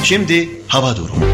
Şimdi hava durumu.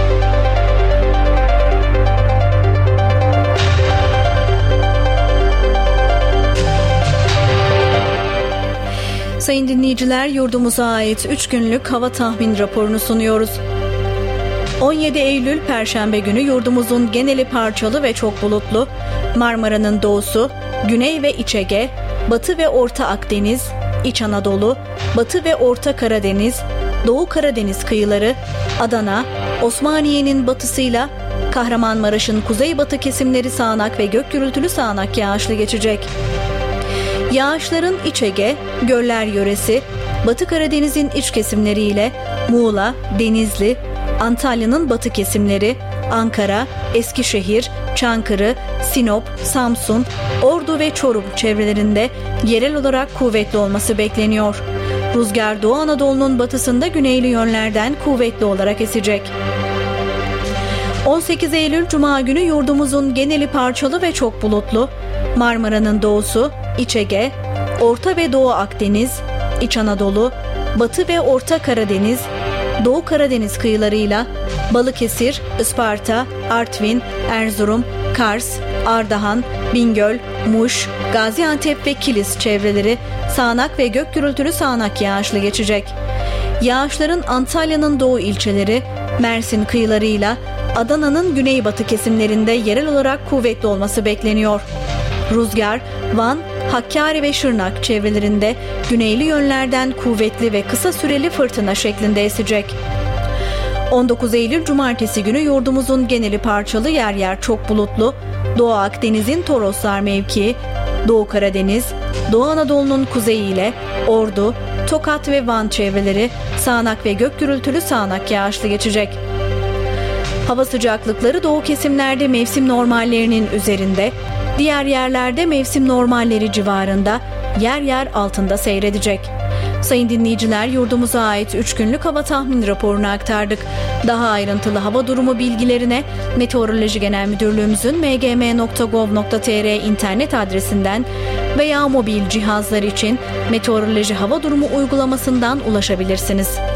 Sayın dinleyiciler, yurdumuza ait 3 günlük hava tahmin raporunu sunuyoruz. 17 Eylül Perşembe günü yurdumuzun geneli parçalı ve çok bulutlu. Marmara'nın doğusu, Güney ve İç Ege, Batı ve Orta Akdeniz, İç Anadolu, Batı ve Orta Karadeniz, Doğu Karadeniz kıyıları, Adana, Osmaniye'nin batısıyla Kahramanmaraş'ın kuzeybatı kesimleri sağanak ve gök gürültülü sağanak yağışlı geçecek. Yağışların İç Ege, Göller yöresi, Batı Karadeniz'in iç kesimleriyle Muğla, Denizli, Antalya'nın batı kesimleri, Ankara, Eskişehir, Çankırı, Sinop, Samsun, Ordu ve Çorum çevrelerinde yerel olarak kuvvetli olması bekleniyor. Rüzgar Doğu Anadolu'nun batısında güneyli yönlerden kuvvetli olarak esecek. 18 Eylül Cuma günü yurdumuzun geneli parçalı ve çok bulutlu. Marmara'nın doğusu, İç Ege, Orta ve Doğu Akdeniz, İç Anadolu, Batı ve Orta Karadeniz, Doğu Karadeniz kıyılarıyla Balıkesir, Isparta, Artvin, Erzurum, Kars, Ardahan, Bingöl, Muş, Gaziantep ve Kilis çevreleri sağanak ve gök gürültülü sağanak yağışlı geçecek. Yağışların Antalya'nın doğu ilçeleri, Mersin kıyılarıyla Adana'nın güneybatı kesimlerinde yerel olarak kuvvetli olması bekleniyor. Rüzgar, Van, Hakkari ve Şırnak çevrelerinde güneyli yönlerden kuvvetli ve kısa süreli fırtına şeklinde esecek. 19 Eylül Cumartesi günü yurdumuzun geneli parçalı, yer yer çok bulutlu. Doğu Akdeniz'in Toroslar mevkii, Doğu Karadeniz, Doğu Anadolu'nun kuzeyi ile Ordu, Tokat ve Van çevreleri sağanak ve gök gürültülü sağanak yağışlı geçecek. Hava sıcaklıkları doğu kesimlerde mevsim normallerinin üzerinde, diğer yerlerde mevsim normalleri civarında, yer yer altında seyredecek. Sayın dinleyiciler, yurdumuza ait 3 günlük hava tahmin raporunu aktardık. Daha ayrıntılı hava durumu bilgilerine Meteoroloji Genel Müdürlüğümüzün mgm.gov.tr internet adresinden veya mobil cihazlar için Meteoroloji Hava Durumu uygulamasından ulaşabilirsiniz.